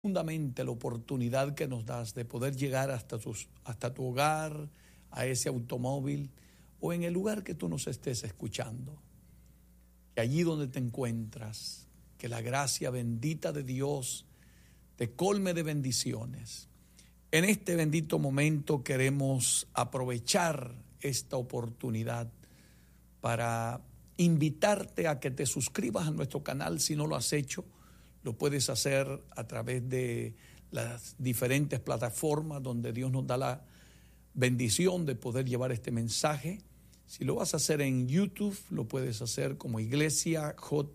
profundamente la oportunidad que nos das de poder llegar hasta tu hogar, a ese automóvil o en el lugar que tú nos estés escuchando. Que allí donde te encuentras, que la gracia bendita de Dios te colme de bendiciones. En este bendito momento queremos aprovechar esta oportunidad para invitarte a que te suscribas a nuestro canal si no lo has hecho. Lo puedes hacer a través de las diferentes plataformas donde Dios nos da la bendición de poder llevar este mensaje. Si lo vas a hacer en YouTube, lo puedes hacer como Iglesia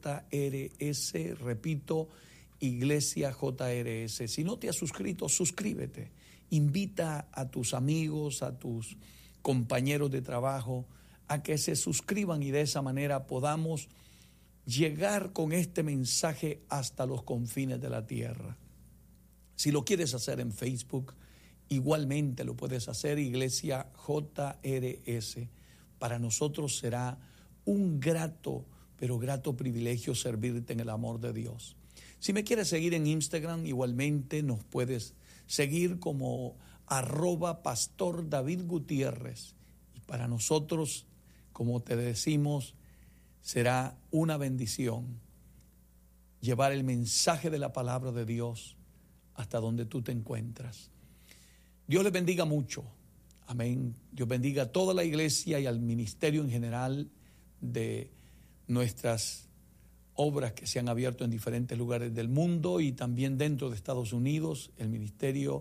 JRS, repito, Iglesia JRS. Si no te has suscrito, suscríbete. Invita a tus amigos, a tus compañeros de trabajo a que se suscriban y de esa manera podamos llegar con este mensaje hasta los confines de la tierra. Si lo quieres hacer en Facebook, igualmente lo puedes hacer, Iglesia JRS. Para nosotros será un grato, pero grato privilegio servirte en el amor de Dios. Si me quieres seguir en Instagram, igualmente nos puedes seguir como @Pastor David Gutiérrez. Y para nosotros, como te decimos, será una bendición llevar el mensaje de la palabra de Dios hasta donde tú te encuentras. Dios les bendiga mucho. Amén. Dios bendiga a toda la iglesia y al ministerio en general de nuestras obras que se han abierto en diferentes lugares del mundo y también dentro de Estados Unidos, el ministerio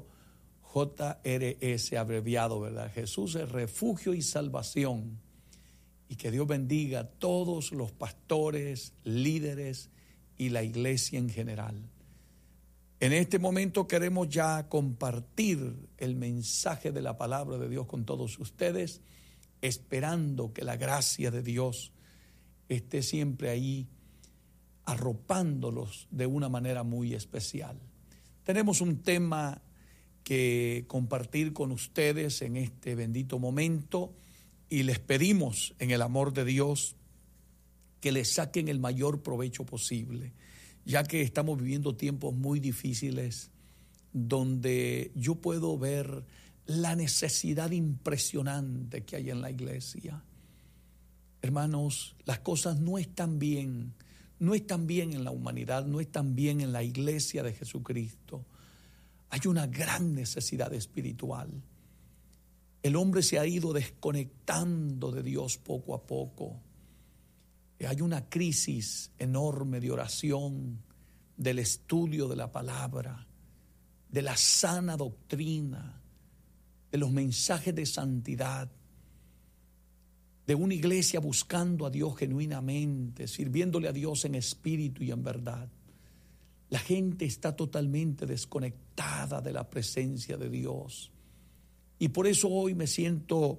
JRS abreviado, ¿verdad? Jesús es refugio y salvación. Y que Dios bendiga a todos los pastores, líderes y la iglesia en general. En este momento queremos ya compartir el mensaje de la palabra de Dios con todos ustedes, esperando que la gracia de Dios esté siempre ahí, arropándolos de una manera muy especial. Tenemos un tema que compartir con ustedes en este bendito momento y les pedimos en el amor de Dios que le saquen el mayor provecho posible, ya que estamos viviendo tiempos muy difíciles donde yo puedo ver la necesidad impresionante que hay en la iglesia. Hermanos, las cosas no están bien en la humanidad, no están bien en la iglesia de Jesucristo. Hay una gran necesidad espiritual. El hombre se ha ido desconectando de Dios poco a poco. Hay una crisis enorme de oración, del estudio de la palabra, de la sana doctrina, de los mensajes de santidad, de una iglesia buscando a Dios genuinamente, sirviéndole a Dios en espíritu y en verdad. La gente está totalmente desconectada de la presencia de Dios. Y por eso hoy me siento,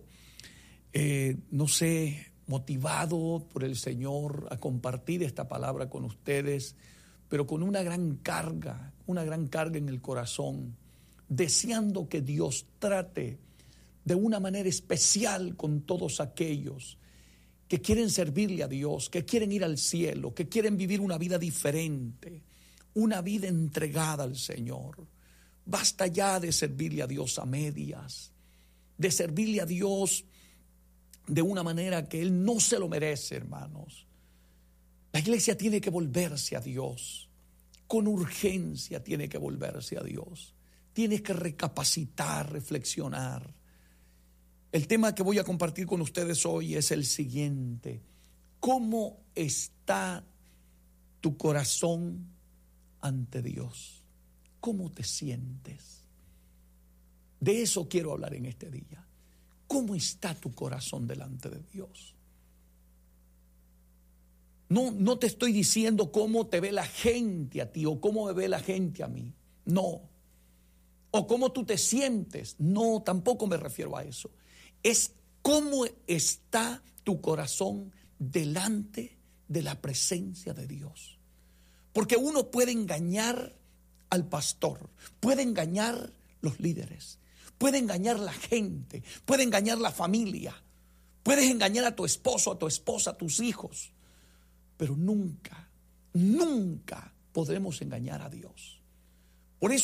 motivado por el Señor a compartir esta palabra con ustedes, pero con una gran carga en el corazón, deseando que Dios trate de una manera especial con todos aquellos que quieren servirle a Dios, que quieren ir al cielo, que quieren vivir una vida diferente, una vida entregada al Señor. Basta ya de servirle a Dios a medias, de servirle a Dios de una manera que Él no se lo merece, hermanos. La iglesia tiene que volverse a Dios, con urgencia tiene que volverse a Dios. Tiene que recapacitar, reflexionar. El tema que voy a compartir con ustedes hoy es el siguiente: ¿cómo está tu corazón ante Dios? ¿Cómo te sientes? De eso quiero hablar en este día. ¿Cómo está tu corazón delante de Dios? No te estoy diciendo cómo te ve la gente a ti o cómo me ve la gente a mí. No. O cómo tú te sientes. No, tampoco me refiero a eso. Es cómo está tu corazón delante de la presencia de Dios. Porque uno puede engañar al pastor, puede engañar los líderes, puede engañar la gente, puede engañar la familia, puedes engañar a tu esposo, a tu esposa, a tus hijos, pero nunca podremos engañar a Dios.